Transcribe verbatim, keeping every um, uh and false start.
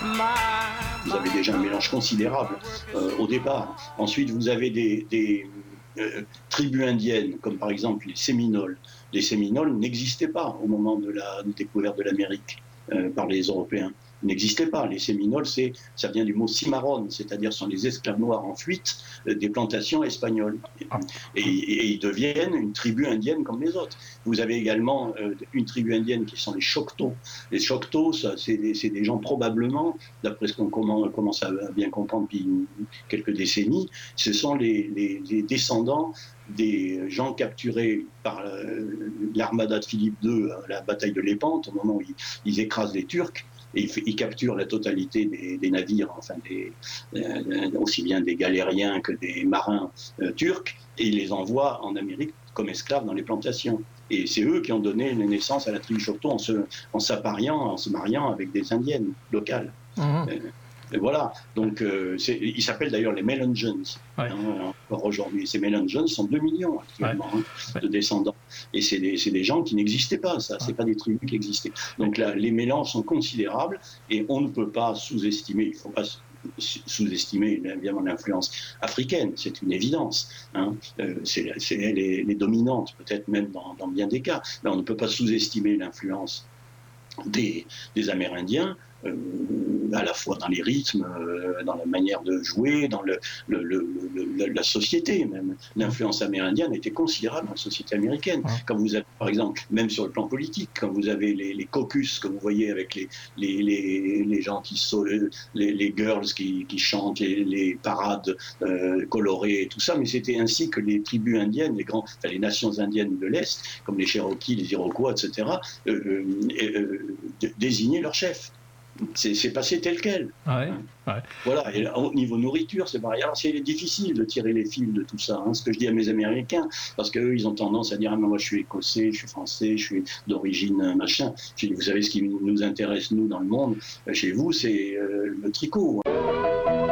Vous avez déjà un mélange considérable euh, au départ. Ensuite, vous avez des, des euh, tribus indiennes, comme par exemple les Séminoles. Les Séminoles n'existaient pas au moment de la découverte de l'Amérique euh, par les Européens. Ils n'existaient pas. Les Séminoles, c'est, ça vient du mot cimarron, c'est-à-dire sont les esclaves noirs en fuite euh, des plantations espagnoles. Et, et, et ils deviennent une tribu indienne comme les autres. Vous avez également euh, une tribu indienne qui sont les Choctaws. Les Choctaws, ça, c'est, des, c'est des gens probablement, d'après ce qu'on commence à bien comprendre depuis quelques décennies, ce sont les, les, les descendants des gens capturés par l'armada de Philippe deux à la bataille de Lépante, au moment où ils, ils écrasent les Turcs. Et ils, ils capturent la totalité des, des navires, enfin des, euh, aussi bien des galériens que des marins euh, turcs, et ils les envoient en Amérique comme esclaves dans les plantations. Et c'est eux qui ont donné naissance à la tribu Choctaw en se, en s'appariant, en se mariant avec des indiennes locales. Mmh. Euh, Et voilà, donc euh, ils s'appellent d'ailleurs les Melungeons, ouais. hein, encore aujourd'hui. Ces Melungeons sont deux millions actuellement ouais. hein, de descendants. Et c'est des, c'est des gens qui n'existaient pas, ça, c'est ouais. pas des tribus qui existaient. Donc là, les mélanges sont considérables et on ne peut pas sous-estimer, il ne faut pas sous-estimer évidemment l'influence africaine, c'est une évidence. Hein. Euh, c'est, c'est, elle, est, elle est dominante, peut-être même dans, dans bien des cas, mais on ne peut pas sous-estimer l'influence des, des Amérindiens. Euh, à la fois dans les rythmes, euh, dans la manière de jouer, dans le, le, le, le, la société même. L'influence amérindienne était considérable dans la société américaine. Quand vous avez, par exemple, même sur le plan politique, quand vous avez les, les caucus que vous voyez avec les, les, les, les gens qui sont, les, les girls qui, qui chantent, les, les parades euh, colorées et tout ça, mais c'était ainsi que les tribus indiennes, les, grands, enfin, les nations indiennes de l'Est, comme les Cherokees, les Iroquois, et cetera, euh, euh, euh, désignaient leur chef. C'est, c'est passé tel quel. Ouais, ouais. Voilà, et au niveau nourriture, c'est pareil. Alors, c'est difficile de tirer les fils de tout ça, hein, ce que je dis à mes Américains, parce qu'eux, ils ont tendance à dire « Ah, mais moi, je suis écossais, je suis français, je suis d'origine machin. » Je dis « Vous savez, ce qui nous intéresse, nous, dans le monde, chez vous, c'est euh, le tricot. »